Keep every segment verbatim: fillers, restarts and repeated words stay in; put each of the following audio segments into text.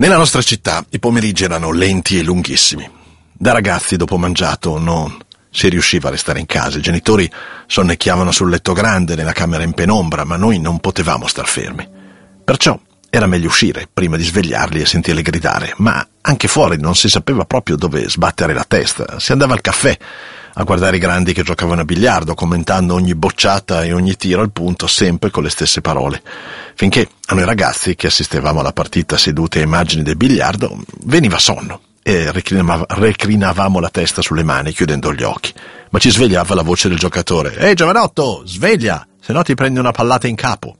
Nella nostra città i pomeriggi erano lenti e lunghissimi. Da ragazzi, dopo mangiato, non si riusciva a restare in casa. I genitori sonnecchiavano sul letto grande, nella camera in penombra, ma noi non potevamo star fermi. Perciò era meglio uscire, prima di svegliarli e sentirli gridare, ma anche fuori non si sapeva proprio dove sbattere la testa. Si andava al caffè a guardare i grandi che giocavano a biliardo, commentando ogni bocciata e ogni tiro al punto, sempre con le stesse parole, finché a noi ragazzi, che assistevamo alla partita seduti a immagini del biliardo, veniva sonno e reclinavamo la testa sulle mani chiudendo gli occhi, ma ci svegliava la voce del giocatore: «Ehi giovanotto, sveglia, se no ti prendi una pallata in capo!»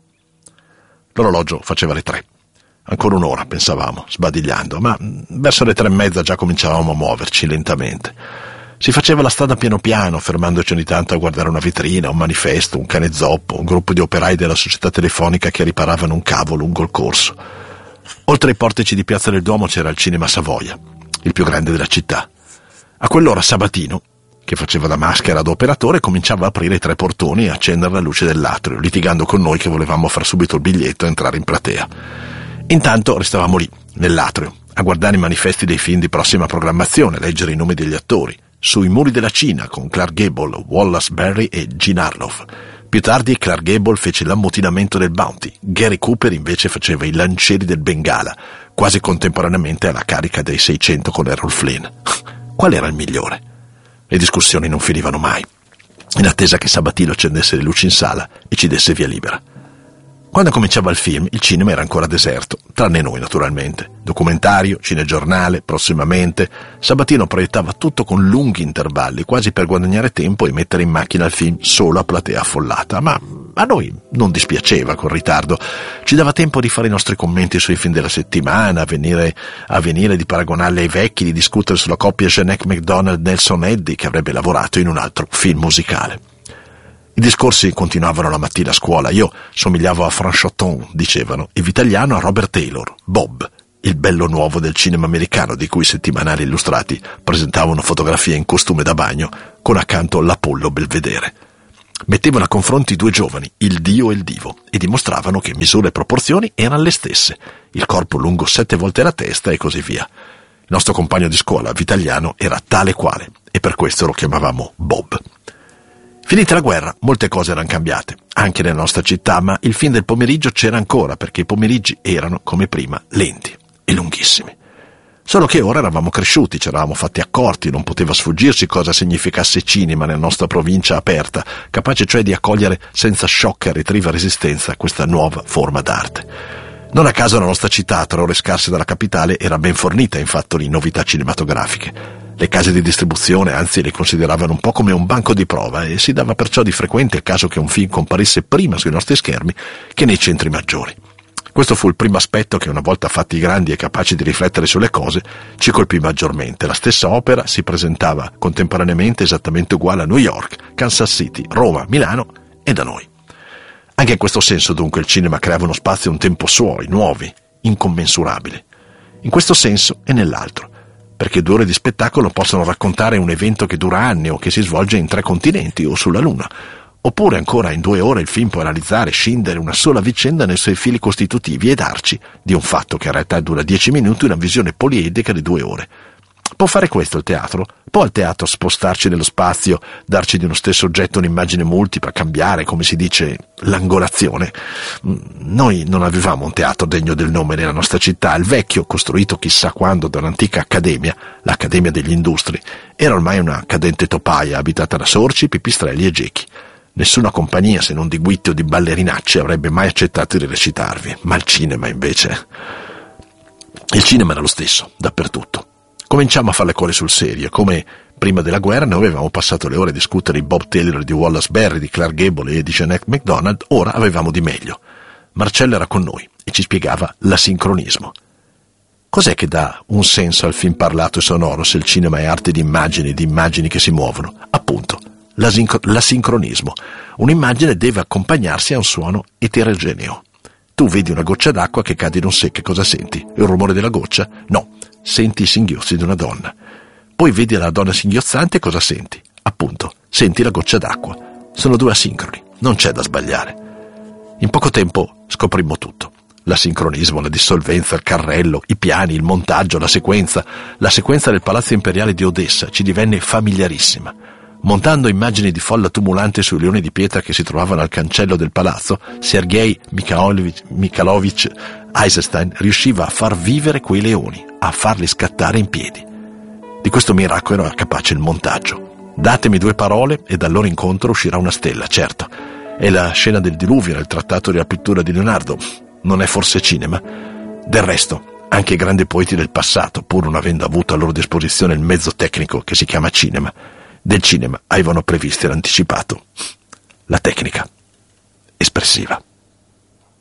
L'orologio faceva le tre. Ancora un'ora, pensavamo, sbadigliando, ma verso le tre e mezza già cominciavamo a muoverci lentamente. Si faceva la strada piano piano, fermandoci ogni tanto a guardare una vetrina, un manifesto, un cane zoppo, un gruppo di operai della società telefonica che riparavano un cavo lungo il corso. Oltre ai portici di Piazza del Duomo c'era il Cinema Savoia, il più grande della città. A quell'ora Sabatino, che faceva da maschera da operatore, cominciava a aprire i tre portoni e accendere la luce dell'atrio, litigando con noi che volevamo far subito il biglietto e entrare in platea. Intanto restavamo lì, nell'atrio, a guardare i manifesti dei film di prossima programmazione, leggere i nomi degli attori. Sui muri della Cina, con Clark Gable, Wallace Berry e Jean Harlow. Più tardi Clark Gable fece l'ammutinamento del Bounty, Gary Cooper invece faceva i lancieri del Bengala, quasi contemporaneamente alla carica dei seicento con Errol Flynn. Qual era il migliore? Le discussioni non finivano mai, in attesa che Sabatino accendesse le luci in sala e ci desse via libera. Quando cominciava il film, il cinema era ancora deserto, tranne noi naturalmente. Documentario, cinegiornale, prossimamente. Sabatino proiettava tutto con lunghi intervalli, quasi per guadagnare tempo e mettere in macchina il film solo a platea affollata. Ma a noi non dispiaceva col ritardo. Ci dava tempo di fare i nostri commenti sui film della settimana, a venire, a venire di paragonarli ai vecchi, di discutere sulla coppia Jeanette MacDonald-Nelson Eddy, che avrebbe lavorato in un altro film musicale. I discorsi continuavano la mattina a scuola. Io somigliavo a Franchoton, dicevano, e Vitaliano a Robert Taylor, Bob, il bello nuovo del cinema americano, di cui i settimanali illustrati presentavano fotografie in costume da bagno, con accanto l'Apollo Belvedere. Mettevano a confronto i due giovani, il dio e il divo, e dimostravano che misure e proporzioni erano le stesse, il corpo lungo sette volte la testa e così via. Il nostro compagno di scuola, Vitaliano, era tale quale, e per questo lo chiamavamo Bob. Finita la guerra, molte cose erano cambiate, anche nella nostra città, ma il film del pomeriggio c'era ancora, perché i pomeriggi erano, come prima, lenti e lunghissimi. Solo che ora eravamo cresciuti, ci eravamo fatti accorti, non poteva sfuggirci cosa significasse cinema nella nostra provincia aperta, capace cioè di accogliere senza shock e retriva resistenza questa nuova forma d'arte. Non a caso la nostra città, a tre ore scarse dalla capitale, era ben fornita in fatto di novità cinematografiche. Le case di distribuzione, anzi, le consideravano un po' come un banco di prova e si dava perciò di frequente il caso che un film comparisse prima sui nostri schermi che nei centri maggiori. Questo fu il primo aspetto che, una volta fatti grandi e capaci di riflettere sulle cose, ci colpì maggiormente. La stessa opera si presentava contemporaneamente esattamente uguale a New York, Kansas City, Roma, Milano e da noi. Anche in questo senso, dunque, il cinema creava uno spazio e un tempo suoi, nuovi, incommensurabili. In questo senso e nell'altro, perché due ore di spettacolo possono raccontare un evento che dura anni o che si svolge in tre continenti o sulla Luna. Oppure ancora in due ore il film può analizzare e scindere una sola vicenda nei suoi fili costitutivi e darci, di un fatto che in realtà dura dieci minuti, una visione poliedrica di due ore. Può fare questo il teatro? Può il teatro spostarci nello spazio, darci di uno stesso oggetto un'immagine multipla, cambiare, come si dice, l'angolazione? Noi non avevamo un teatro degno del nome nella nostra città. Il vecchio, costruito chissà quando da un'antica accademia, l'Accademia degli Industri, era ormai una cadente topaia abitata da sorci, pipistrelli e gechi. Nessuna compagnia, se non di guitte o di ballerinacce, avrebbe mai accettato di recitarvi, ma il cinema invece... Il cinema era lo stesso, dappertutto. Cominciamo a fare le cose sul serio, come prima della guerra noi avevamo passato le ore a discutere di Bob Taylor, di Wallace Berry, di Clark Gable e di Jeanette MacDonald, ora avevamo di meglio. Marcello era con noi e ci spiegava l'asincronismo. Cos'è che dà un senso al film parlato e sonoro se il cinema è arte di immagini, di immagini che si muovono? Appunto, l'asincronismo. Un'immagine deve accompagnarsi a un suono eterogeneo. Tu vedi una goccia d'acqua che cade in un secco, cosa senti? Il rumore della goccia? No. Senti i singhiozzi di una donna. Poi vedi la donna singhiozzante e cosa senti? Appunto, senti la goccia d'acqua. Sono due asincroni, non c'è da sbagliare. In poco tempo scoprimmo tutto. L'assincronismo, la dissolvenza, il carrello, i piani, il montaggio, la sequenza. La sequenza del Palazzo Imperiale di Odessa ci divenne familiarissima. Montando immagini di folla tumulante sui leoni di pietra che si trovavano al cancello del palazzo, Sergei Mikhailovich Eisenstein riusciva a far vivere quei leoni, a farli scattare in piedi. Di questo miracolo era capace il montaggio. Datemi due parole e dal loro incontro uscirà una stella, certo. È la scena del diluvio nel trattato della pittura di Leonardo. Non è forse cinema? Del resto, anche i grandi poeti del passato, pur non avendo avuto a loro disposizione il mezzo tecnico che si chiama cinema, del cinema avevano previsto e anticipato la tecnica espressiva.